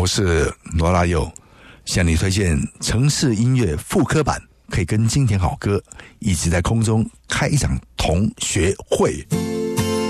是罗大佑，向你推荐城市音乐复刻版，可以跟经典好歌一起在空中开一场同学会。